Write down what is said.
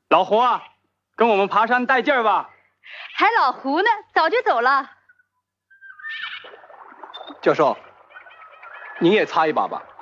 老胡啊，跟我们爬山带劲儿吧。 还老胡呢，早就走了。 教授，您也擦一把吧。